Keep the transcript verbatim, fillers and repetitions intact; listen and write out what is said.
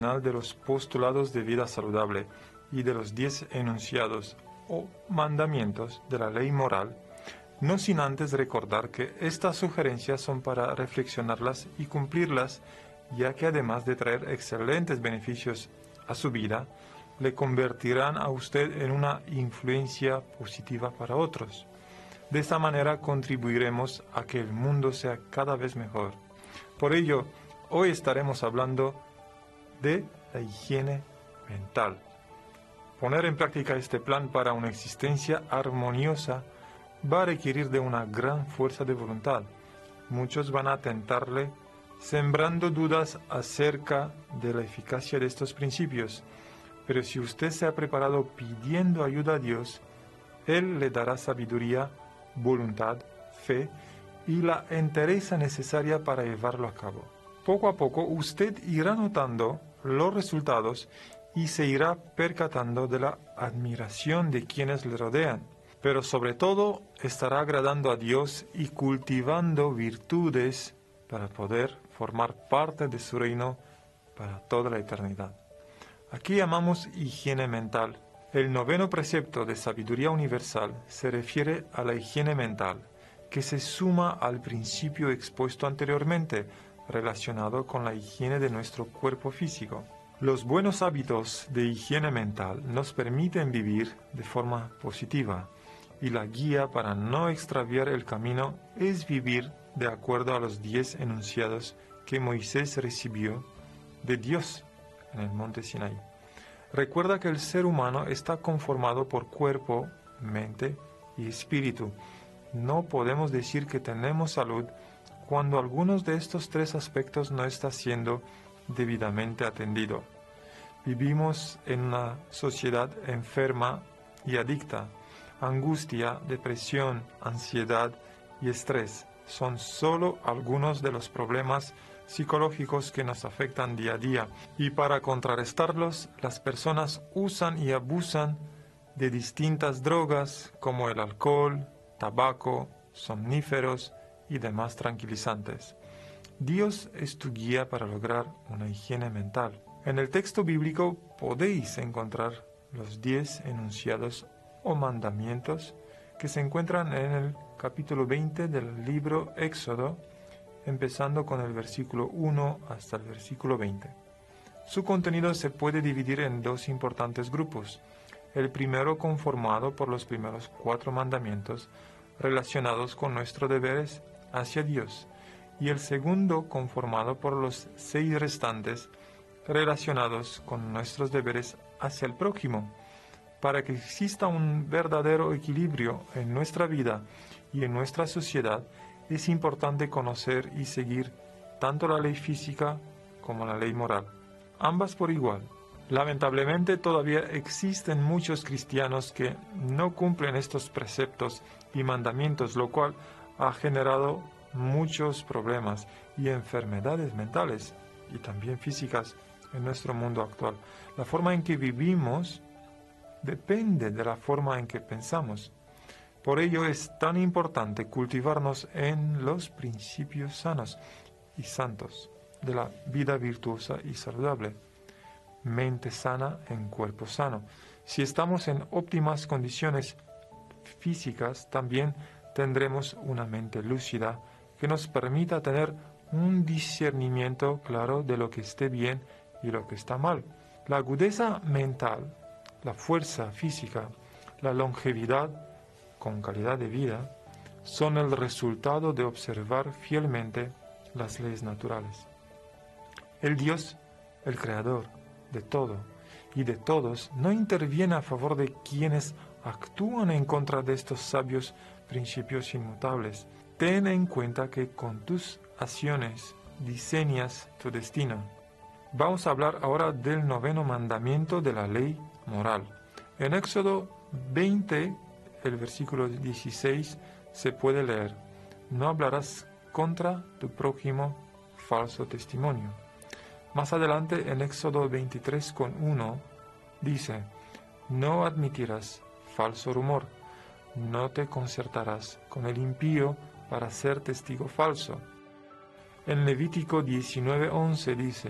de los postulados de vida saludable y de los diez enunciados o mandamientos de la ley moral, no sin antes recordar que estas sugerencias son para reflexionarlas y cumplirlas, ya que además de traer excelentes beneficios a su vida, le convertirán a usted en una influencia positiva para otros. De esta manera contribuiremos a que el mundo sea cada vez mejor. Por ello, hoy estaremos hablando de la higiene mental. Poner en práctica este plan para una existencia armoniosa va a requerir de una gran fuerza de voluntad. Muchos van a tentarle sembrando dudas acerca de la eficacia de estos principios, pero si usted se ha preparado pidiendo ayuda a Dios, Él le dará sabiduría, voluntad, fe y la entereza necesaria para llevarlo a cabo. Poco a poco usted irá notando los resultados y se irá percatando de la admiración de quienes le rodean, pero sobre todo estará agradando a Dios y cultivando virtudes para poder formar parte de su reino para toda la eternidad. Aquí llamamos higiene mental. El noveno precepto de sabiduría universal se refiere a la higiene mental, que se suma al principio expuesto anteriormente, relacionado con la higiene de nuestro cuerpo físico. Los buenos hábitos de higiene mental nos permiten vivir de forma positiva, y la guía para no extraviar el camino es vivir de acuerdo a los diez enunciados que Moisés recibió de Dios en el monte Sinaí. Recuerda que el ser humano está conformado por cuerpo, mente y espíritu. No podemos decir que tenemos salud cuando algunos de estos tres aspectos no está siendo debidamente atendido. Vivimos en una sociedad enferma y adicta. Angustia, depresión, ansiedad y estrés son solo algunos de los problemas psicológicos que nos afectan día a día, y para contrarrestarlos, las personas usan y abusan de distintas drogas como el alcohol, tabaco, somníferos y demás tranquilizantes. Dios es tu guía para lograr una higiene mental. En el texto bíblico podéis encontrar los diez enunciados o mandamientos que se encuentran en el capítulo veinte del libro Éxodo, empezando con el versículo uno hasta el versículo veinte. Su contenido se puede dividir en dos importantes grupos. El primero conformado por los primeros cuatro mandamientos relacionados con nuestros deberes hacia Dios, y el segundo conformado por los seis restantes relacionados con nuestros deberes hacia el prójimo. Para que exista un verdadero equilibrio en nuestra vida y en nuestra sociedad, es importante conocer y seguir tanto la ley física como la ley moral, ambas por igual. Lamentablemente todavía existen muchos cristianos que no cumplen estos preceptos y mandamientos, lo cual ha generado muchos problemas y enfermedades mentales y también físicas en nuestro mundo actual. La forma en que vivimos depende de la forma en que pensamos. Por ello es tan importante cultivarnos en los principios sanos y santos de la vida virtuosa y saludable. Mente sana en cuerpo sano. Si estamos en óptimas condiciones físicas, también tendremos una mente lúcida que nos permita tener un discernimiento claro de lo que esté bien y lo que está mal. La agudeza mental, la fuerza física, la longevidad con calidad de vida, son el resultado de observar fielmente las leyes naturales. El Dios, el Creador de todo y de todos, no interviene a favor de quienes actúan en contra de estos sabios principios inmutables. Ten en cuenta que con tus acciones diseñas tu destino. Vamos a hablar ahora del noveno mandamiento de la ley moral. En Éxodo veinte, el versículo dieciséis, se puede leer: no hablarás contra tu prójimo falso testimonio. Más adelante, en Éxodo veintitrés con uno, dice: no admitirás falso rumor, no te concertarás con el impío para ser testigo falso. En Levítico diecinueve once dice: